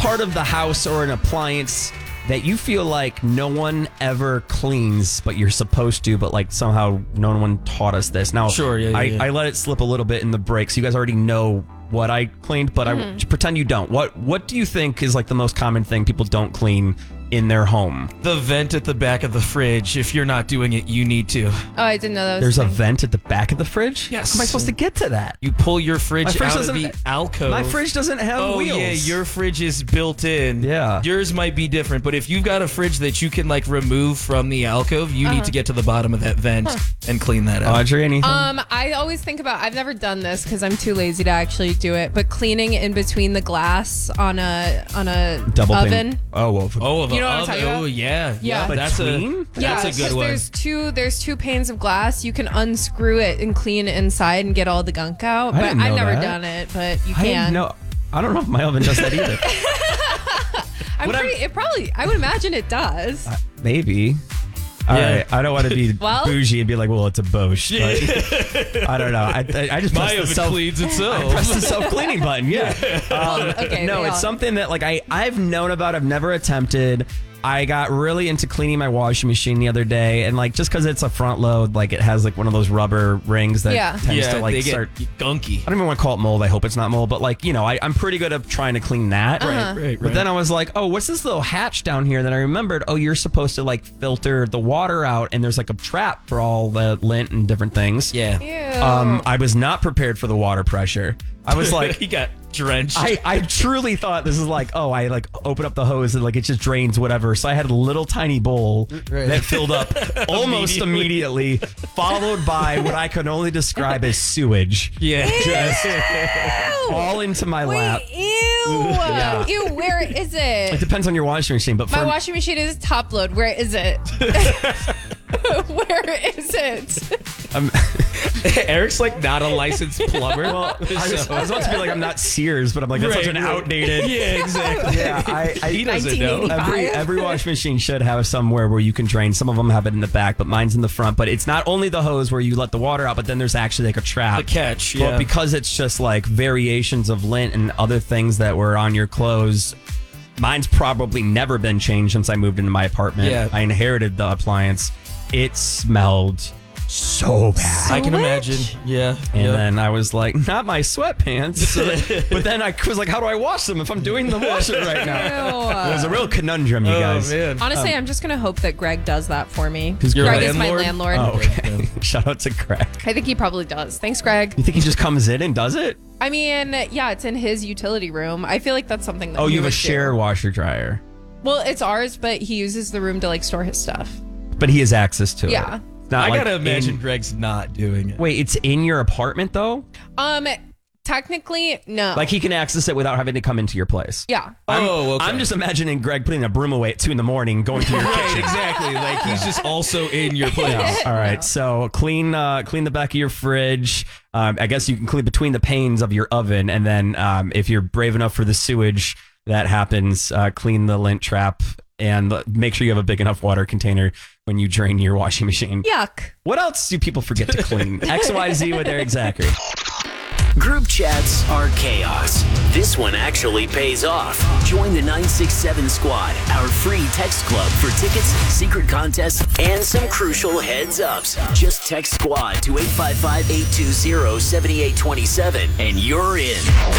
part of the house or an appliance that you feel like no one ever cleans, but you're supposed to, but like somehow no one taught us this? Now, Sure, yeah. I let it slip a little bit in the break, so you guys already know what I cleaned, but I pretend you don't. What do you think is like the most common thing people don't clean in their home? The vent at the back of the fridge. If you're not doing it, you need to. Oh, I didn't know that was There's a thing. vent at the back of the fridge? Yes. How am I supposed to get to that? You pull your fridge My fridge out of doesn't- the alcove. My fridge doesn't have wheels. Yeah, your fridge is built in. Yeah. Yours might be different, but if you've got a fridge that you can like remove from the alcove, you need to get to the bottom of that vent and clean that out. Audrey, anything? I always think about, I've never done this because I'm too lazy to actually do it, but cleaning in between the glass on a Double oven. thing. Oh, well. Oh, You know what I'm talking about? Oh, yeah. Yeah. That's Between? Yeah, a good one. There's two panes of glass. You can unscrew it and clean it inside and get all the gunk out. I But didn't know I've never that. done it, but you I can. didn't know. I don't know if my oven does that either. I would imagine it does. Maybe. All Yeah. right. I don't want to be Well- bougie and be like, well, it's a Bosch. But I don't know. I just My pressed the oven self. cleans I itself. pressed the self-cleaning button. Yeah. Okay, No, they it's all- something that like I've known about. I've never attempted. I got really into cleaning my washing machine the other day, and like just because it's a front load, like it has like one of those rubber rings that Yeah. tends Yeah, to like they get start. gunky. I don't even want to call it mold. I hope it's not mold, but like, you know, I'm pretty good at trying to clean that. Right. But then I was like, oh, what's this little hatch down here? Then I remembered, oh, you're supposed to like filter the water out, and there's like a trap for all the lint and different things. Yeah. Ew. I was not prepared for the water pressure. I was like, he got drenched. I truly thought this is like, oh, I like open up the hose and like it just drains whatever. So I had a little tiny bowl that filled up almost immediately, followed by what I could only describe as sewage. yeah. All into my lap. Wait, ew. Yeah. Ew, where is It it? depends on your washing machine, but My for washing machine is top load. Where is it? Where is it? Eric's like not a licensed plumber. well, I was about to be like, I'm not Sears, but I'm like, that's such an outdated. Yeah, exactly. Yeah, He doesn't know. 1985. Every washing machine should have somewhere where you can drain. Some of them have it in the back, but mine's in the front. But it's not only the hose where you let the water out, but then there's actually like a trap. The catch, But yeah. because it's just like variations of lint and other things that were on your clothes, mine's probably never been changed since I moved into my apartment. Yeah. I inherited the appliance. It smelled so bad. I can Sewage? imagine. Yeah. And yeah. then I was like, not my sweatpants. But then I was like, how do I wash them if I'm doing the washer right now? It was a real conundrum, you guys. man. Honestly, I'm just gonna hope that Greg does that for me. Who's Your Greg Greg? is my landlord? landlord. Oh, okay. Shout out to Greg. I think he probably does. Thanks, Greg. You think he just comes in and does it? I mean, yeah, it's in his utility room. I feel like that's something that Oh, he you have a would do. shared washer dryer. Well, it's ours, but he uses the room to like store his stuff. But he has access to it. Yeah. It's not I like gotta imagine in- Greg's not doing it. Wait, it's in your apartment though? Technically, no. Like he can access it without having to come into your place. yeah. Okay. I'm just imagining Greg putting a broom away at 2 a.m, going to your Right, kitchen. exactly. Like he's just also in your place. All right, so clean the back of your fridge. I guess you can clean between the panes of your oven, and then if you're brave enough for the sewage that happens, clean the lint trap and make sure you have a big enough water container when you drain your washing machine. Yuck. What else do people forget to clean? XYZ with Eric Zachary. Group chats are chaos. This one actually pays off. Join the 967 Squad, our free text club for tickets, secret contests, and some crucial heads ups. Just text Squad to 855-820-7827 and you're in.